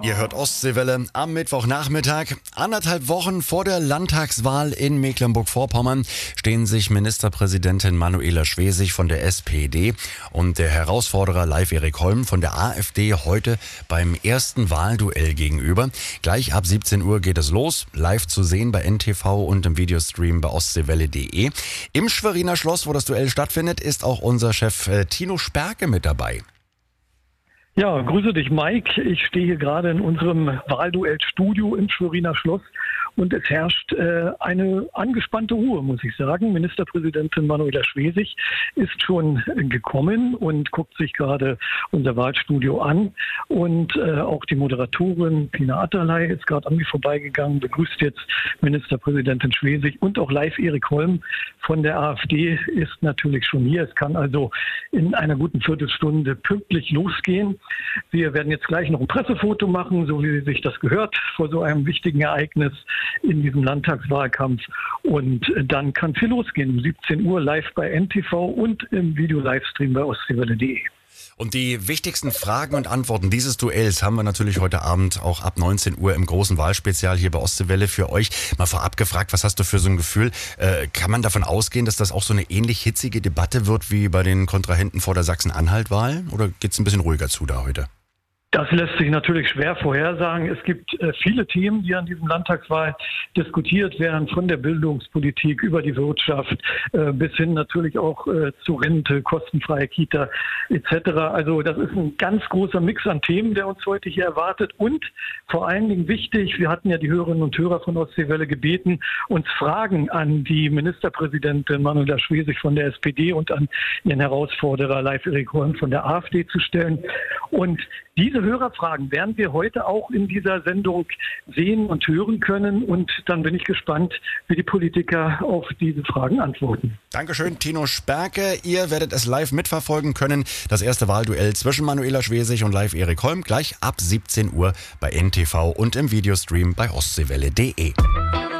Ihr hört Ostseewelle am Mittwochnachmittag. 1,5 Wochen vor der Landtagswahl in Mecklenburg-Vorpommern stehen sich Ministerpräsidentin Manuela Schwesig von der SPD und der Herausforderer Leif-Erik Holm von der AfD heute beim ersten Wahlduell gegenüber. Gleich ab 17 Uhr geht es los, live zu sehen bei NTV und im Videostream bei ostseewelle.de. Im Schweriner Schloss, wo das Duell stattfindet, ist auch unser Chef Tino Sperke mit dabei. Ja, grüße dich, Mike. Ich stehe hier gerade in unserem Wahlduell-Studio im Schweriner Schloss und es herrscht eine angespannte Ruhe, muss ich sagen. Ministerpräsidentin Manuela Schwesig ist schon gekommen und guckt sich gerade unser Wahlstudio an. Und auch die Moderatorin Pina Atalay ist gerade an mir vorbeigegangen, begrüßt jetzt Ministerpräsidentin Schwesig und auch Leif-Erik Holm von der AfD ist natürlich schon hier. Es kann also in einer guten Viertelstunde pünktlich losgehen. Wir werden jetzt gleich noch ein Pressefoto machen, so wie sich das gehört, vor so einem wichtigen Ereignis in diesem Landtagswahlkampf. Und dann kann es hier losgehen, um 17 Uhr live bei NTV und im Video-Livestream bei ostseewelle.de. Und die wichtigsten Fragen und Antworten dieses Duells haben wir natürlich heute Abend auch ab 19 Uhr im großen Wahlspezial hier bei Ostseewelle für euch. Mal vorab gefragt, was hast du für so ein Gefühl? Kann man davon ausgehen, dass das auch so eine ähnlich hitzige Debatte wird wie bei den Kontrahenten vor der Sachsen-Anhalt-Wahl? Oder geht es ein bisschen ruhiger zu da heute? Das lässt sich natürlich schwer vorhersagen. Es gibt viele Themen, die an diesem Landtagswahl diskutiert werden, von der Bildungspolitik über die Wirtschaft bis hin natürlich auch zu Rente, kostenfreie Kita etc. Also das ist ein ganz großer Mix an Themen, der uns heute hier erwartet. Und vor allen Dingen wichtig, wir hatten ja die Hörerinnen und Hörer von Ostseewelle gebeten, uns Fragen an die Ministerpräsidentin Manuela Schwesig von der SPD und an ihren Herausforderer Leif-Erik Holm von der AfD zu stellen. Und diese Hörerfragen werden wir heute auch in dieser Sendung sehen und hören können. Und dann bin ich gespannt, wie die Politiker auf diese Fragen antworten. Dankeschön, Tino Sperke. Ihr werdet es live mitverfolgen können. Das erste Wahlduell zwischen Manuela Schwesig und Leif-Erik Holm gleich ab 17 Uhr bei NTV und im Videostream bei ostseewelle.de.